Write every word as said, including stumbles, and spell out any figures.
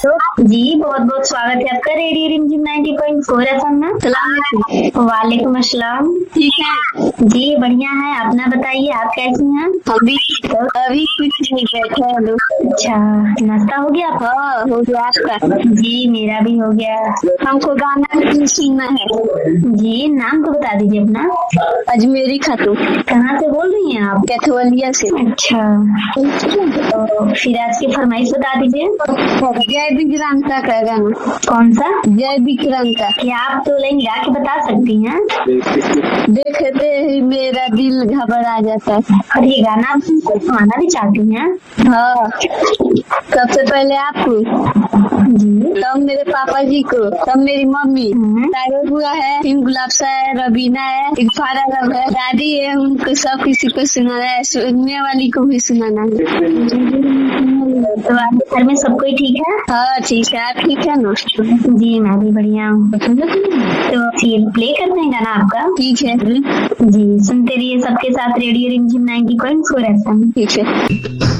तो जी बहुत बहुत स्वागत है आपका रेडियो रिमझिम नाइन्टी पॉइंट फोर एफएम में। सलाम वालेकुम अस्सलाम। ठीक है जी बढ़िया है, अपना बताइए आप कैसी हैं? अभी अभी कुछ नहीं बैठे हैं लोग। अच्छा नाश्ता हो गया? हाँ हो गया आपका? जी मेरा भी हो गया। हमको गाना भी सुनना है। जी नाम तो बता दीजिए अपना। अजमेरी खातून। कहाँ से बोल रही हैं आप? कैथोलिया से। अच्छा तो फिर आज की फरमाइश बता दीजिए। जय विक्रांता का गाना। कौन सा? जय विक्रांता। क्या आप तो लाइन गा के बता सकती हैं? देखते ही मेरा दिल घबरा जाता है। और ये गाना आप सुनाना भी चाहती हैं? हाँ सबसे पहले आपको, जी तब मेरे पापा जी को, तब मेरी मम्मी, हम्म। सारे हुआ है, फिर गुलाबसा है, रबीना है, इरफान अरब है, दादी है, उनको सब किसी को सुनाना है, सुनने वाली को भी सुनाना है। तो आपके घर में सब कोई ठीक है? हाँ ठीक है, आप ठीक है ना? जी मैं भी बढ़िया हूँ। तो फिर प्ले करते हैं गाना आपका। ठीक है जी सुनते रहिए सबके साथ रेडियो रिमझिम नाइन्टी पॉइंट फोर एफएम। ठीक है।